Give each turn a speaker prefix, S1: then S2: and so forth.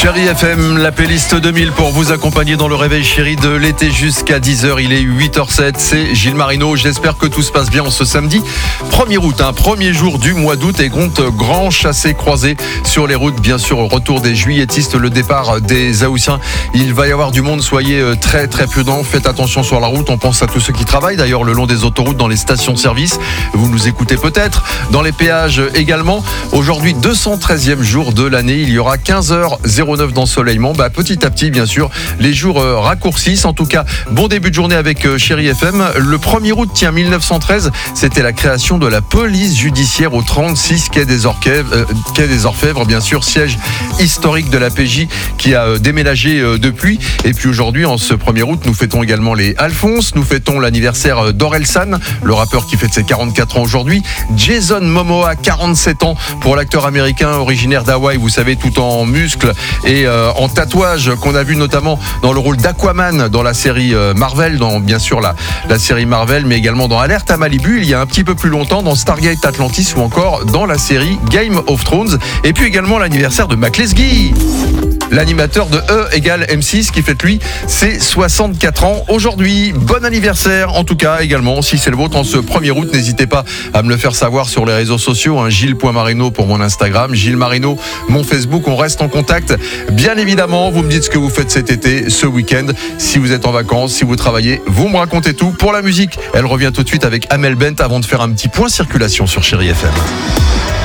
S1: Chérie FM, la playlist 2000 pour vous accompagner dans le réveil chéri de l'été jusqu'à 10h. Il est 8h07, c'est Gilles Marino. J'espère que tout se passe bien ce samedi 1er août, premier jour du mois d'août et compte grand chassé-croisé sur les routes. Bien sûr, au retour des juilletistes, le départ des Haussiens. Il va y avoir du monde, soyez très très prudents. Faites attention sur la route, on pense à tous ceux qui travaillent d'ailleurs le long des autoroutes, dans les stations-service. Vous nous écoutez peut-être, dans les péages également. Aujourd'hui, 213e jour de l'année, il y aura 15h09 d'ensoleillement. Petit à petit, bien sûr, les jours raccourcissent. En tout cas, bon début de journée avec Chérie FM. Le 1er août, 1913, c'était la création de la police judiciaire au 36 quai des Orfèvres, bien sûr, siège historique de la PJ qui a déménagé depuis. Et puis aujourd'hui, en ce 1er août, nous fêtons également les Alphonse. Nous fêtons l'anniversaire d'Orelsan, le rappeur qui fête ses 44 ans aujourd'hui. Jason Momoa, 47 ans pour l'acteur américain originaire d'Hawaï, vous savez, tout en muscles et en tatouage, qu'on a vu notamment dans le rôle d'Aquaman dans la série Marvel, dans bien sûr la série Marvel, mais également dans Alerte à Malibu il y a un petit peu plus longtemps, dans Stargate Atlantis ou encore dans la série Game of Thrones. Et puis également l'anniversaire de Mac Lesguy, l'animateur de E égale M6 qui fête lui ses 64 ans aujourd'hui. Bon anniversaire en tout cas également, si c'est le vôtre en ce 1er août, n'hésitez pas à me le faire savoir sur les réseaux sociaux, Gilles.Marino pour mon Instagram, Gilles Marino mon Facebook, on reste en contact. Bien évidemment, vous me dites ce que vous faites cet été, ce week-end, si vous êtes en vacances, si vous travaillez, vous me racontez tout. Pour la musique, elle revient tout de suite avec Amel Bent avant de faire un petit point circulation sur Chérie FM.